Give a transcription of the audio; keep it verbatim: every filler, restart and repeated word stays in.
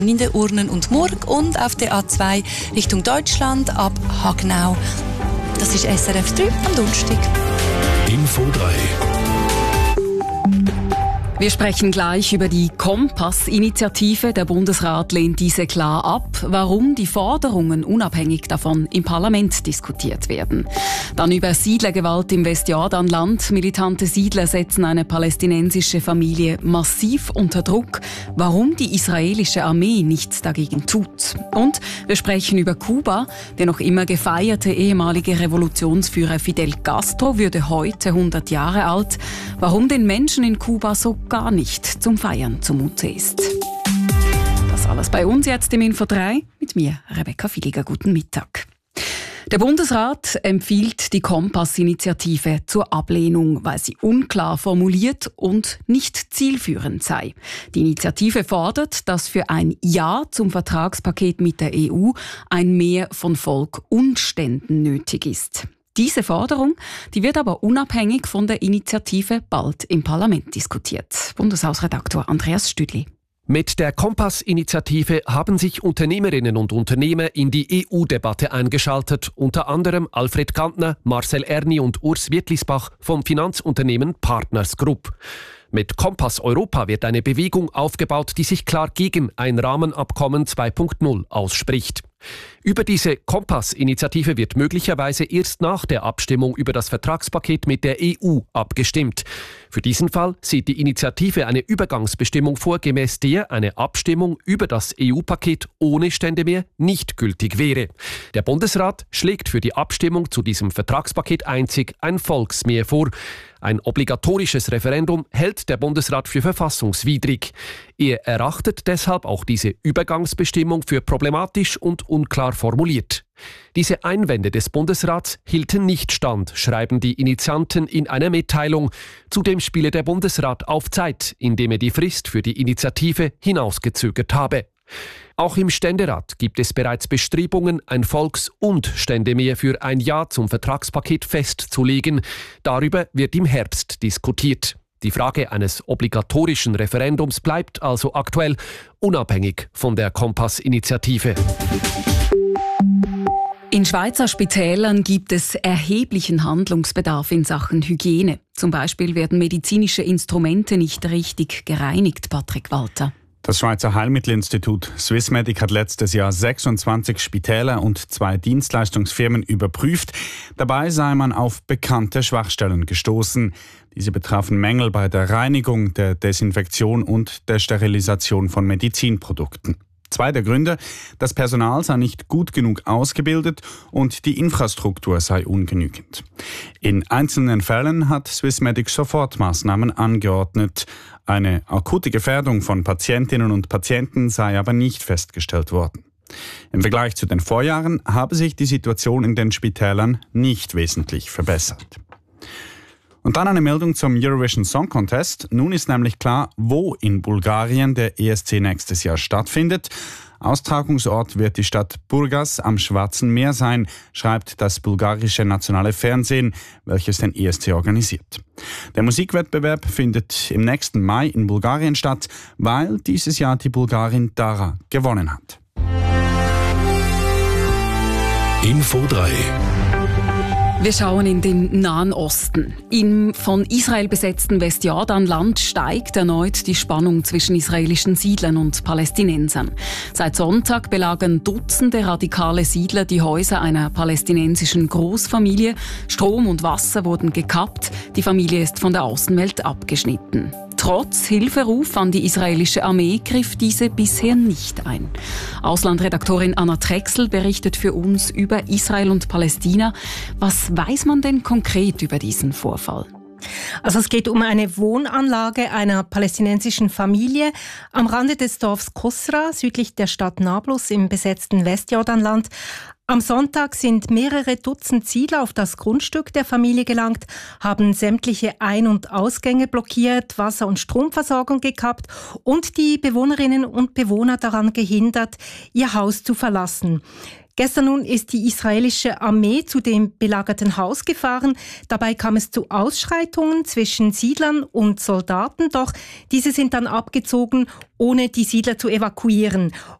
In der Urnen und Murg und auf der A zwei Richtung Deutschland ab Hagnau. Das ist S R F drei am Donnerstag. Info drei. Wir sprechen gleich über die Kompass-Initiative. Der Bundesrat lehnt diese klar ab. Warum die Forderungen unabhängig davon im Parlament diskutiert werden. Dann über Siedlergewalt im Westjordanland. Militante Siedler setzen eine palästinensische Familie massiv unter Druck. Warum die israelische Armee nichts dagegen tut. Und wir sprechen über Kuba. Der noch immer gefeierte ehemalige Revolutionsführer Fidel Castro würde heute hundert Jahre alt. Warum den Menschen in Kuba so gar nicht zum Feiern zumute ist. Das alles bei uns jetzt im Info drei. Mit mir, Rebecca Villiger. Guten Mittag. Der Bundesrat empfiehlt die Kompass-Initiative zur Ablehnung, weil sie unklar formuliert und nicht zielführend sei. Die Initiative fordert, dass für ein Ja zum Vertragspaket mit der E U ein Mehr von Volk und Ständen nötig ist. Diese Forderung, die wird aber unabhängig von der Initiative bald im Parlament diskutiert. Bundeshausredaktor Andreas Stüdli. Mit der Kompass-Initiative haben sich Unternehmerinnen und Unternehmer in die E U-Debatte eingeschaltet, unter anderem Alfred Kantner, Marcel Erni und Urs Wittlisbach vom Finanzunternehmen Partners Group. Mit Kompass Europa wird eine Bewegung aufgebaut, die sich klar gegen ein Rahmenabkommen zwei Punkt null ausspricht. Über diese Kompass-Initiative wird möglicherweise erst nach der Abstimmung über das Vertragspaket mit der E U abgestimmt. Für diesen Fall sieht die Initiative eine Übergangsbestimmung vor, gemäß der eine Abstimmung über das E U-Paket ohne Stände mehr nicht gültig wäre. Der Bundesrat schlägt für die Abstimmung zu diesem Vertragspaket einzig ein Volksmehr vor. Ein obligatorisches Referendum hält der Bundesrat für verfassungswidrig. Er erachtet deshalb auch diese Übergangsbestimmung für problematisch und unklar formuliert. Diese Einwände des Bundesrats hielten nicht stand, schreiben die Initianten in einer Mitteilung. Zudem spiele der Bundesrat auf Zeit, indem er die Frist für die Initiative hinausgezögert habe. Auch im Ständerat gibt es bereits Bestrebungen, ein Volks- und Ständemehr für ein Ja zum Vertragspaket festzulegen. Darüber wird im Herbst diskutiert. Die Frage eines obligatorischen Referendums bleibt also aktuell, unabhängig von der Kompass-Initiative. In Schweizer Spitälern gibt es erheblichen Handlungsbedarf in Sachen Hygiene. Zum Beispiel werden medizinische Instrumente nicht richtig gereinigt, Patrick Walter. Das Schweizer Heilmittelinstitut Swissmedic hat letztes Jahr sechsundzwanzig Spitäler und zwei Dienstleistungsfirmen überprüft. Dabei sei man auf bekannte Schwachstellen gestoßen. Diese betrafen Mängel bei der Reinigung, der Desinfektion und der Sterilisation von Medizinprodukten. Zwei der Gründe: das Personal sei nicht gut genug ausgebildet und die Infrastruktur sei ungenügend. In einzelnen Fällen hat Swissmedic Sofortmaßnahmen angeordnet. Eine akute Gefährdung von Patientinnen und Patienten sei aber nicht festgestellt worden. Im Vergleich zu den Vorjahren habe sich die Situation in den Spitälern nicht wesentlich verbessert. Und dann eine Meldung zum Eurovision Song Contest. Nun ist nämlich klar, wo in Bulgarien der E S C nächstes Jahr stattfindet. Austragungsort wird die Stadt Burgas am Schwarzen Meer sein, schreibt das bulgarische nationale Fernsehen, welches den E S C organisiert. Der Musikwettbewerb findet im nächsten Mai in Bulgarien statt, weil dieses Jahr die Bulgarin Dara gewonnen hat. Info drei. Wir schauen in den Nahen Osten. Im von Israel besetzten Westjordanland steigt erneut die Spannung zwischen israelischen Siedlern und Palästinensern. Seit Sonntag belagern Dutzende radikale Siedler die Häuser einer palästinensischen Großfamilie. Strom und Wasser wurden gekappt. Die Familie ist von der Außenwelt abgeschnitten. Trotz Hilferuf an die israelische Armee griff diese bisher nicht ein. Auslandredaktorin Anna Trexel berichtet für uns über Israel und Palästina. Was weiß man denn konkret über diesen Vorfall? Also es geht um eine Wohnanlage einer palästinensischen Familie am Rande des Dorfs Kusra, südlich der Stadt Nablus im besetzten Westjordanland. Am Sonntag sind mehrere Dutzend Siedler auf das Grundstück der Familie gelangt, haben sämtliche Ein- und Ausgänge blockiert, Wasser- und Stromversorgung gekappt und die Bewohnerinnen und Bewohner daran gehindert, ihr Haus zu verlassen. Gestern nun ist die israelische Armee zu dem belagerten Haus gefahren. Dabei kam es zu Ausschreitungen zwischen Siedlern und Soldaten, doch diese sind dann abgezogen, ohne die Siedler zu evakuieren.